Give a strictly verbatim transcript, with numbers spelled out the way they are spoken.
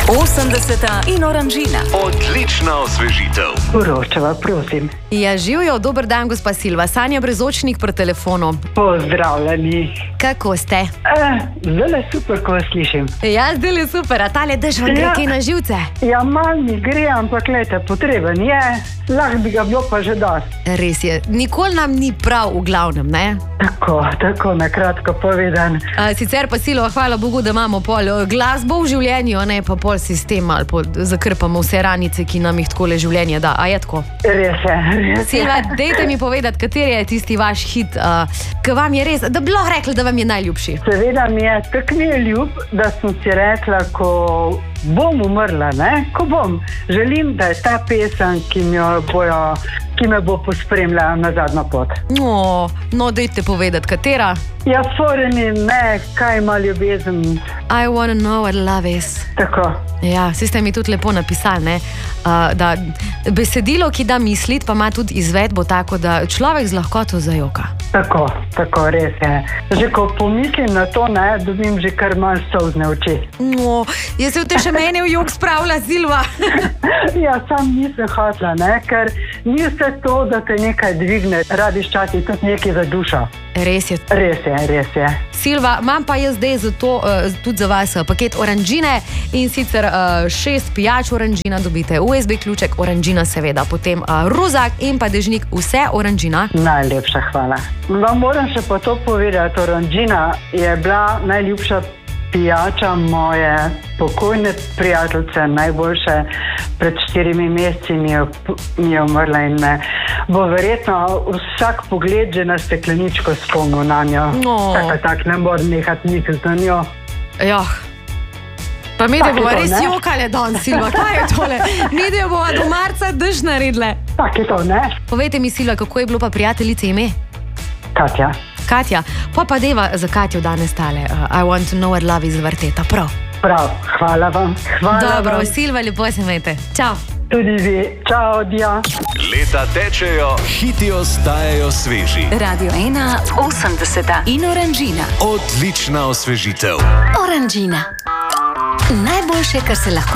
osemdeseta in oranžina. Odlična osvežitev. Poročava, prosim. Ja, živijo, dober dan, gospa Silva. Sanja Brezočnik pri telefonu. Pozdravljeni. Kako ste? Eh, zdaj super, ko vas slišim. Ja, zdaj je super, a tale dež vam gre Ja. kaj na živce? Ja, mal mi gre, ampak gledajte, potreben je. Lahko bi ga bilo pa že dosti. Res je, nikoli nam ni prav v glavnem, ne? Tako, tako na kratko povedan. A, sicer pa Silva, hvala Bogu, da imamo pol eh, glasbo v življenju, ne pa pol sistem ali pol zakrpamo vse ranice, ki nam jih takole življenje da. A je tako? Res je, res je. Silva, dejte mi povedati, kateri je tisti vaš hit, uh, ki vam je res, da bi lahko rekli, da vam je najljubši. Seveda mi je tako mi je ljub, da sem si rekla, ko bom umrla, ne? Ko bom, želim, da je ta pesem, ki mi jo bojo, ki me bo pospremljala na zadnjo pot. No, no, dejte povedati, katera? Ja, foreni ne, kaj ima ljubezen. I wanna know what love is. Tako. Ja, vsi ste mi tudi lepo napisali, ne? Uh, da besedilo, ki da misliti, pa ima tudi izvedbo tako, da človek z lahkoto zajoka. Tako, tako, res je. Že ko pomislim na to, ne, dobim že kar malo solzne oči. No, jaz se v te še mene v jug spravila, Silva. Ja, sam nisem hotla, ne, ker ni vse to, da te nekaj dvigne, radi ščati tudi nekaj za dušo. Res je. Res je, res je. Silva, imam pa jaz zdaj za to, uh, tudi za vas uh, paket oranžine in sicer uh, šest pijač oranžina dobite, U S B ključek oranžina seveda, potem uh, ruzak in pa dežnik, vse oranžina. Najlepša hvala. Vam moram še pa to povedati, oranžina je bila najljubša pijača moje pokojne prijateljice, najboljše. Pred štirimi meseci mi je, mi je umrla in me bo verjetno vsak pogled že na stekleničko spomnil na njo. No. Tako, tako, ne moram nehati misliti na njo. Ja. Pa mi da Tak je bova to, res ne? jokale danes, Silva, kaj je tole? Mi da bova do marca dež naredile. Tako je to, ne? Povejte mi, Silva, kako je bilo pa prijateljice ime? Katja. Katja, pa pa deva za Katjo danes tale. Uh, I want to know what love is vrteta, prav. Prav, hvala vam. Hvala Dobro, vam. Silva, lepo se imejte. Čau. Tudi vi. Čau, Dio. Leta tečejo, hiti ostajajo sveži. Radio ena, osemdeseta in oranžina. Odlična osvežitev. Oranžina. Najboljše, kar se lahko